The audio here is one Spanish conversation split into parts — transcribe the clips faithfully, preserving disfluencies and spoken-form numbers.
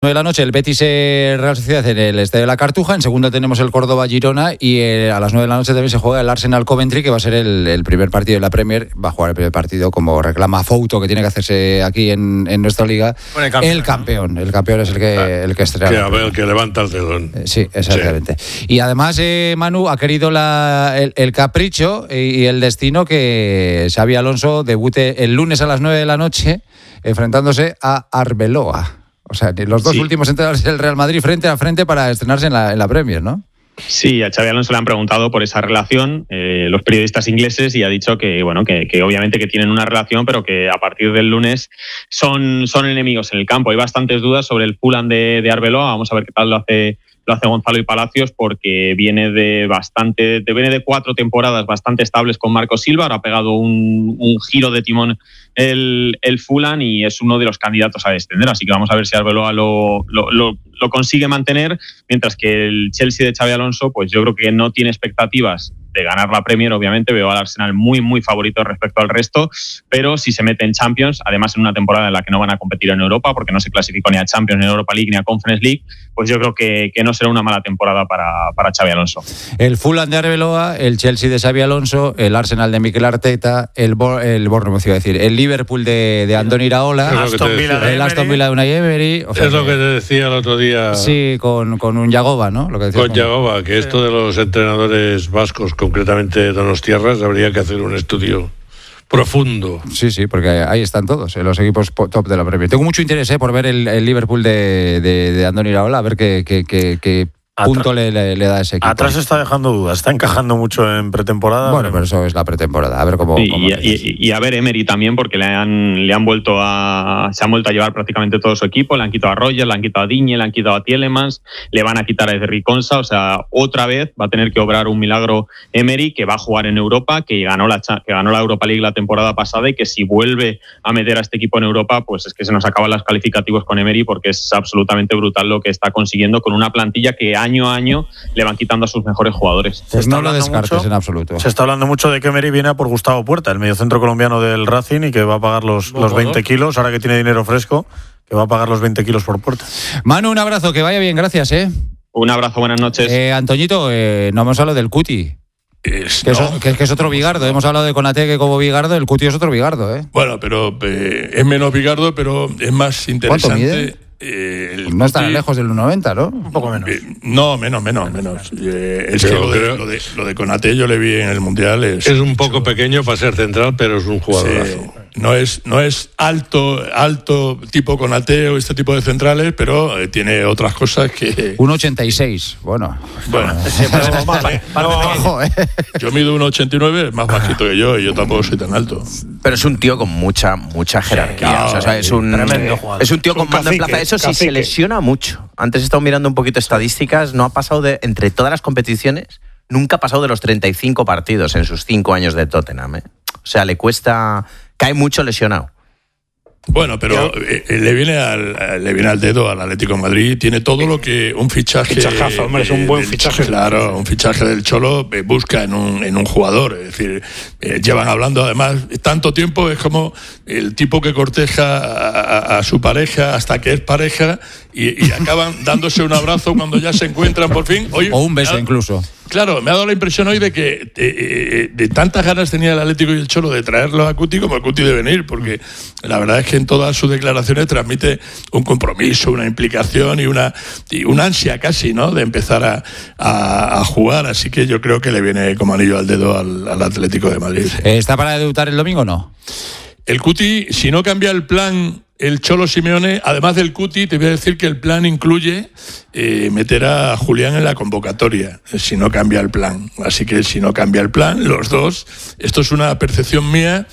de la noche el Betis eh, Real Sociedad en el Estadio de la Cartuja. En segundo tenemos el Córdoba Girona y eh, a las nueve de la noche también se juega el Arsenal Coventry, que va a ser el, el primer partido de la Premier. Va a jugar el primer partido como reclama Fouto, que tiene que hacerse aquí en, en nuestra liga. Bueno, el campeón, el campeón, ¿no? El campeón es el que, ah, el que estrena. Que, a ver, el que levanta el telón. Eh, sí, exactamente. Sí. Y además eh, Manu ha querido la, el, el capricho y, y el destino que Xabi Alonso debute el lunes a las nueve de la noche enfrentándose a Arbeloa. O sea, los dos sí. últimos entrenadores del Real Madrid frente a frente para estrenarse en la, en la Premier, ¿no? Sí, a Xabi Alonso le han preguntado por esa relación eh, los periodistas ingleses y ha dicho que, bueno, que, que obviamente que tienen una relación, pero que a partir del lunes son, son enemigos en el campo. Hay bastantes dudas sobre el Fulham de, de Arbeloa. Vamos a ver qué tal lo hace lo hace Gonzalo y Palacios, porque viene de bastante, viene de cuatro temporadas bastante estables con Marco Silva. Ahora ha pegado un, un giro de timón el, el Fulham y es uno de los candidatos a descender. Así que vamos a ver si Arbeloa lo, lo, lo, lo consigue mantener, mientras que el Chelsea de Xabi Alonso, pues yo creo que no tiene expectativas de ganar la Premier. Obviamente veo al Arsenal muy muy favorito respecto al resto, pero si se mete en Champions, además en una temporada en la que no van a competir en Europa porque no se clasificó ni a Champions, ni a Europa League, ni a Conference League, pues yo creo que, que no será una mala temporada para, para Xabi Alonso. El Fulham de Arbeloa, el Chelsea de Xabi Alonso, el Arsenal de Mikel Arteta, el, Bo- el Bournemouth, iba a decir, el Liverpool de, de Andoni Iraola, Aston Villa el Aston Villa de Unai Emery. O sea, es lo que te decía el otro día. Sí, con, con un Yagoba, ¿no? Lo que con con Yagoba, que esto de los entrenadores vascos, concretamente Donostiarras, habría que hacer un estudio profundo. Sí, sí, porque ahí están todos, eh, los equipos top de la Premier. Tengo mucho interés eh, por ver el, el Liverpool de, de, de Andoni Iraola, a ver qué, qué, qué, qué punto le, le, le da ese equipo. Atrás está dejando dudas, está encajando mucho en pretemporada. Bueno, pero eso es la pretemporada, a ver cómo... Sí, cómo y, y, y a ver Emery también, porque le han, le han vuelto a... Se han vuelto a llevar prácticamente todo su equipo, le han quitado a Rogers, le han quitado a Digne, le han quitado a Tielemans, le van a quitar a Ezri Konsa, o sea, otra vez va a tener que obrar un milagro Emery, que va a jugar en Europa, que ganó la, que ganó la Europa League la temporada pasada y que si vuelve a meter a este equipo en Europa, pues es que se nos acaban los calificativos con Emery, porque es absolutamente brutal lo que está consiguiendo con una plantilla que año a año le van quitando a sus mejores jugadores. Pues no lo descartes mucho, en absoluto. Se está hablando mucho de que Emery viene a por Gustavo Puerta, el mediocentro colombiano del Racing, y que va a pagar los, los veinte kilos, ahora que tiene dinero fresco, que va a pagar los veinte kilos por Puerta. Manu, un abrazo, que vaya bien, gracias, ¿eh? Un abrazo, buenas noches. Eh, Antoñito, eh, no hemos hablado del Cuti. Es, que, no, es, que, que es otro Bigardo. Hemos hablado de Konaté que como Bigardo, el Cuti es otro Bigardo, ¿eh? Bueno, pero eh, es menos Bigardo, pero es más interesante. ¿Cuánto mide? Eh, el no está lejos del uno noventa, ¿no? Un poco menos. Eh, no, menos, menos, menos. Eh, es que lo de, lo, de, lo de Konaté yo le vi en el Mundial. Es, es un poco pequeño para ser central, pero es un jugadorazo. Sí, no es, no es alto, alto tipo Konaté o este tipo de centrales, pero eh, tiene otras cosas que... uno ochenta y seis, bueno. Bueno, sí, pero vale, para no, abajo, ¿eh? Yo mido uno ochenta y nueve, es más bajito que yo, y yo tampoco soy tan alto. Pero es un tío con mucha, mucha jerarquía. Sí, claro, o sea, es un tremendo jugador. Es un tío es con un mando cacique, en plaza. Eso sí, cacique. se lesiona mucho. Antes he estado mirando un poquito estadísticas. No ha pasado de, entre todas las competiciones, nunca ha pasado de los treinta y cinco partidos en sus cinco años de Tottenham, ¿eh? O sea, le cuesta, cae mucho lesionado. Bueno, pero eh, le viene al le viene al dedo al Atlético de Madrid. Tiene todo lo que un fichaje. Fichajazo, hombre, es un buen fichaje. Claro, un fichaje del Cholo eh, busca en un en un jugador. Es decir, eh, llevan hablando además tanto tiempo, es como el tipo que corteja a, a, a su pareja hasta que es pareja y, y acaban dándose un abrazo cuando ya se encuentran por fin. Hoy, o un beso ah, incluso. Claro, me ha dado la impresión hoy de que eh, eh, de tantas ganas tenía el Atlético y el Cholo de traerlo a Cuti como el Cuti de venir, porque la verdad es que en todas sus declaraciones transmite un compromiso, una implicación y una y una ansia casi, ¿no?, de empezar a, a, a jugar. Así que yo creo que le viene como anillo al dedo al, al Atlético de Madrid. ¿Está para debutar el domingo o no? El Cuti, si no cambia el plan el Cholo Simeone, además del Cuti, te voy a decir que el plan incluye eh, meter a Julián en la convocatoria, si no cambia el plan. Así que si no cambia el plan, los dos, esto es una percepción mía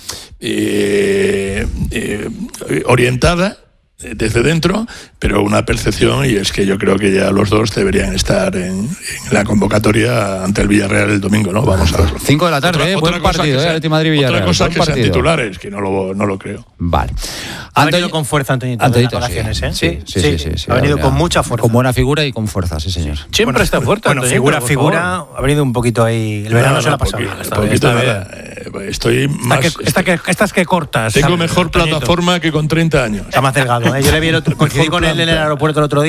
eh, eh, orientada desde dentro, pero una percepción, y es que yo creo que ya los dos deberían estar en, en la convocatoria ante el Villarreal el domingo, ¿no? Vamos a verlo. cinco de la tarde, otra, eh, otra buen partido, sea, eh, Atlético Madrid-Villarreal. Otra cosa buen que partido. sean titulares, que no lo, no lo creo. Vale. Ha venido con fuerza Antoñito, Antoñito, de las vacaciones, sí, ¿eh? Sí, sí, sí, sí, sí, ha venido ya, con mucha fuerza. Con buena figura y con fuerza, sí, señor. Siempre está fuerte. Bueno, Antoñito, figura, figura, ha venido un poquito ahí. El verano no, se la ha no, pasado poquito, bien. Esta poquito vez, esta nada. vez. estoy Esta más... que, esta que, estas que cortas. Tengo ¿sabes? mejor Toñito. plataforma que con treinta años. Está más delgado, ¿eh? Yo le vi el otro, coincidí con él en el aeropuerto el otro día.